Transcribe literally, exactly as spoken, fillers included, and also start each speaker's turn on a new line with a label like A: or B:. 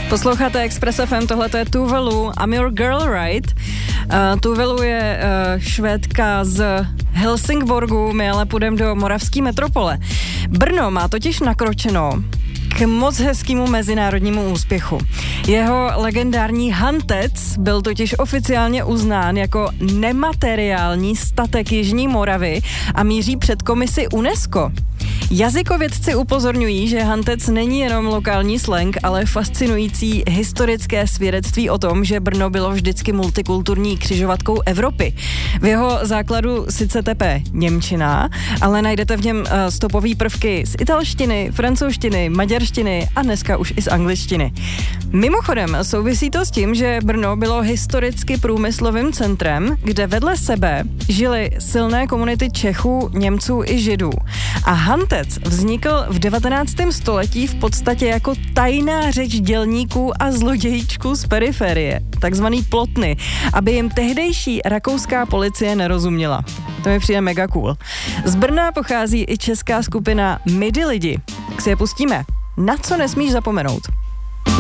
A: Posloucháte Express F M, tohle je Tuvalu, I'm your girl, right? Uh, Tuvalu je uh, Švédka z Helsingborgu, my ale půjdeme do moravské metropole. Brno má totiž nakročeno k moc hezkému mezinárodnímu úspěchu. Jeho legendární Hantec byl totiž oficiálně uznán jako nemateriální statek Jižní Moravy a míří před komisi UNESCO. Jazykovědci upozorňují, že Hantec není jenom lokální slang, ale fascinující historické svědectví o tom, že Brno bylo vždycky multikulturní křižovatkou Evropy. V jeho základu sice tepe němčina, ale najdete v něm stopový prvky z italštiny, francouzštiny, maďarštiny a dneska už i z angličtiny. Mimochodem souvisí to s tím, že Brno bylo historicky průmyslovým centrem, kde vedle sebe žily silné komunity Čechů, Němců i Židů. A Hantec vznikl v devatenáctém století v podstatě jako tajná řeč dělníků a zlodějíčků z periferie, takzvaný plotny, aby jim tehdejší rakouská policie nerozuměla. To mi přijde mega cool. Z Brna pochází i česká skupina Midi lidi. Tak si je pustíme. Na co nesmíš zapomenout?